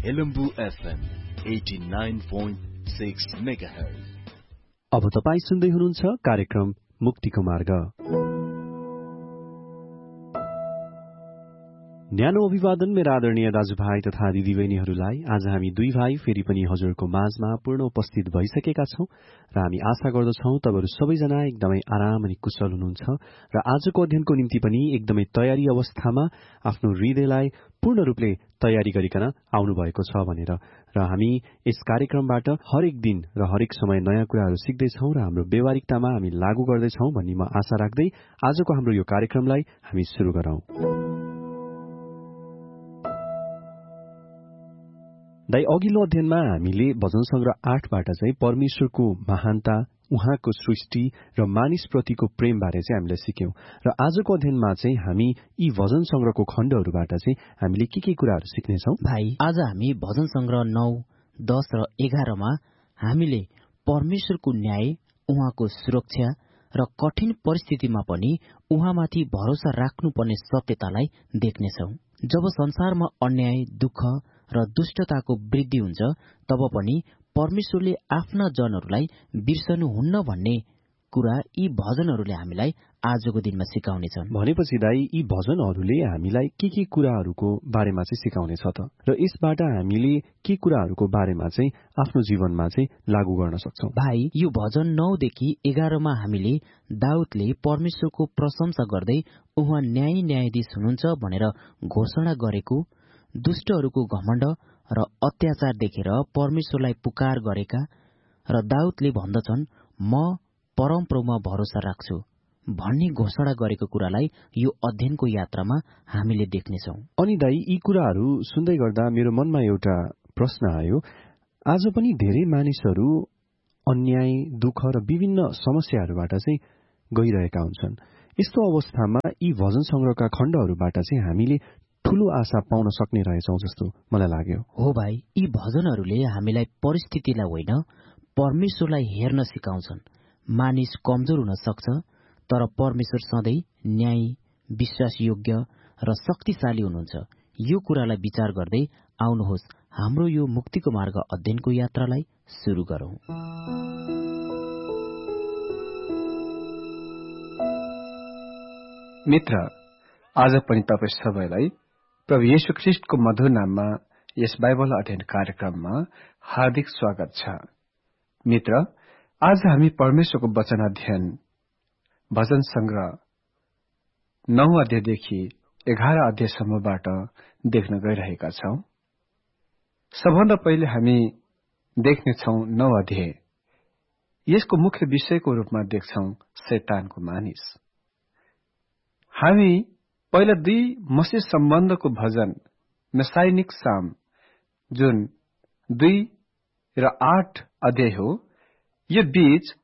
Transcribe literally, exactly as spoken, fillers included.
एलम्बू FM eighty nine point six megahertz. अब तपाईँ सुन्दै हुनुहुन्छ कार्यक्रम मुक्तिको मार्ग। न्यानो अभिवादन मेरा आदरणीय दाजुभाइ तथा दिदीबहिनीहरूलाई। आज हामी दुई भाइ फेरि पनि हजुरको माझमा पूर्ण उपस्थित भइसकेका छौं र हामी आशा गर्दछौं तपाईहरु सबैजना एकदमै आराम अनि कुशल हुनुहुन्छ र आजको अध्ययनको निम्ति पनि एकदमै तयारी अवस्थामा आफ्नो हृदयलाई पूर्ण रूपले तयारी गरिकन आउनु भएको छ भनेर र हामी यस कार्यक्रमबाट हरेक दिन र हरेक समय नयाँ कुराहरू सिक्दैछौं र हाम्रो व्यवहारिकतामा हामी लागू गर्दैछौं भन्ने म आशा राख्दै आजको हाम्रो यो कार्यक्रमलाई हामी सुरु गरौं। दाइ, अघिल्लो अध्ययनमा हामीले भजन संग्रह आठबाट चाहिँ परमेश्वरको महानता, उहाँको सृष्टि र मानिसप्रतिको प्रेम बारे चाहिँ हामीले सिक्यौं र आजको अध्ययनमा चाहिँ हामी यी भजन संग्रहको खण्डहरूबाट चाहिँ हामीले के के कुराहरू सिक्नेछौं? भाइ, आज हामी भजन संग्रह नौ, दस र एघारमा हामीले परमेश्वरको न्याय, उहाँको सुरक्षा र कठिन परिस्थितिमा पनि उहाँमाथि भरोसा राख्नुपर्ने सत्यतालाई देख्नेछौं। जब संसारमा अन्याय, दुःख र दुष्टताको वृद्धि हुन्छ तब पनि परमेश्वरले आफ्ना जनहरूलाई बिर्सनुहुन्न भन्ने कुरा यी भजनहरूले हामीलाई आजको दिनमा सिकाउनेछन्। भनेपछि दाइ, यी भजनहरूले हामीलाई के के कुराहरूको बारेमा चाहिँ सिकाउनेछ त र यसबाट हामीले के कुराहरूको बारेमा चाहिँ आफ्नो जीवनमा चाहिँ लागू गर्न सक्छौं? भाइ, यो भजन नौदेखि एघारमा हामीले दाउदले परमेश्वरको प्रशंसा गर्दै उहाँ न्याय न्यायाधीश हुनुहुन्छ भनेर घोषणा गरेको, दुष्टहरूको घमण्ड र अत्याचार देखेर परमेश्वरलाई पुकार गरेका र दाउदले भन्दछन् म परमप्रभुमा भरोसा राख्छु भन्ने घोषणा गरेको कुरालाई यो अध्ययनको यात्रामा हामीले देख्नेछौं। अनि दाइ, यी कुराहरू सुन्दै गर्दा मेरो मनमा एउटा प्रश्न आयो। आज पनि धेरै मानिसहरू अन्याय, दुःख र विभिन्न समस्याहरूबाट चाहिँ गइरहेका हुन्छन्। यस्तो अवस्थामा यी भजन संग्रहका खण्डहरूबाट चाहिँ हामीले ठूलो आशा पाउन सक्ने रहेछौं जस्तो मलाई लाग्यो। हो भाइ, यी भजनहरूले हामीलाई परिस्थितिलाई होइन परमेश्वरलाई हेर्न सिकाउँछन्। मानिस कमजोर हुन सक्छ, तर परमेश्वर सधैँ न्यायी, विश्वासयोग्य र शक्तिशाली हुनुहुन्छ। यो कुरालाई विचार गर्दै आउनुहोस् हाम्रो यो मुक्तिको मार्ग अध्ययनको यात्रालाई सुरु गरौं। मित्र, आज पनि तपाईँ सबैलाई प्रभु येशू ख्रीष्टको मधुर नाममा यस बाइबल अध्ययन कार्यक्रममा हार्दिक स्वागत छ। मित्र, आज हामी परमेश्वरको वचन अध्ययन भजन संग्रह नौ अध्यायदेखि एघार अध्यायसम्मबाट देख्न गइरहेका छौं। सबभन्दा पहिले हामी देख्नेछौं नौ अध्याय। यसको मुख्य विषयको रूपमा देख्छौं शैतानको मानिस। हामी पहिला दुई मसी सम्बन्धको भजन मेसाइनिक साम जुन दुई र आठ अध्याय हो, यो बीच